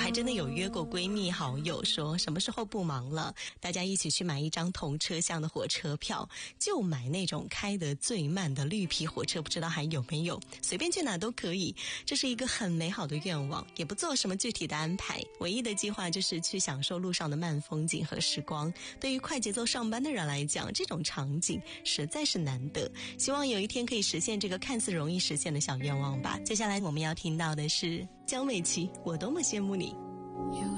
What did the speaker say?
还真的有约过闺蜜好友，说什么时候不忙了，大家一起去买一张同车厢的火车票，就买那种开得最慢的绿皮火车，不知道还有没有，随便去哪都可以。这是一个很美好的愿望，也不做什么具体的安排，唯一的计划就是去享受路上的慢风景和时光。对于快节奏上班的人来讲，这种场景实在是难得，希望有一天可以实现这个看似容易实现的小愿望吧。接下来我们要听到的是江美琪，我多么羡慕你。 有